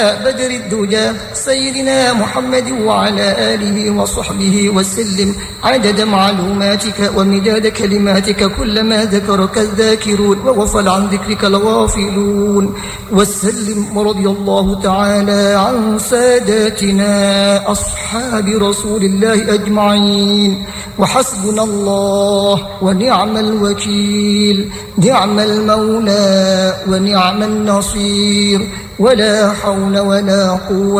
بدر الدجى سيدنا محمد وعلى آله وصحبه وسلم عدد معلوماتك ومداد كلماتك كلما ذكرك الذاكرون وغفل عن ذكرك الغافلون. وسلم ورضي الله تعالى عن ساداتنا أصحاب رسول الله أجمعين. وحسبنا الله ونعم الوكيل، نعم المولى ونعم النصير، ولا حول ولا قوة